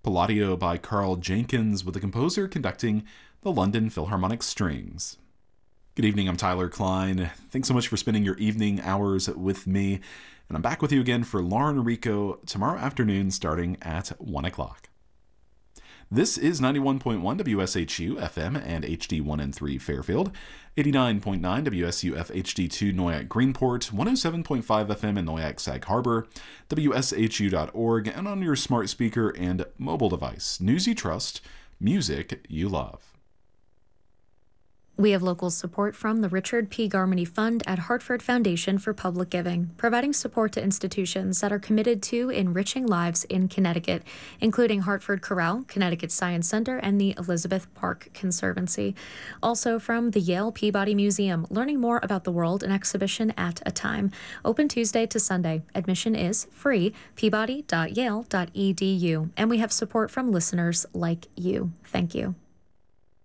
Palladio by Carl Jenkins, with the composer conducting the London Philharmonic Strings. Good evening, I'm Tyler Klein. Thanks so much for spending your evening hours with me, and I'm back with you again for Lauren Rico tomorrow afternoon starting at 1 o'clock. This is 91.1 WSHU FM and HD1 and 3 Fairfield, 89.9 WSUF HD2 Noyac Greenport, 107.5 FM in Noyac Sag Harbor, WSHU.org, and on your smart speaker and mobile device. News you trust, music you love. We have local support from the Richard P. Garmany Fund at Hartford Foundation for Public Giving, providing support to institutions that are committed to enriching lives in Connecticut, including Hartford Corral, Connecticut Science Center, and the Elizabeth Park Conservancy. Also from the Yale Peabody Museum, learning more about the world, an exhibition at a time. Open Tuesday to Sunday. Admission is free, peabody.yale.edu. And we have support from listeners like you. Thank you.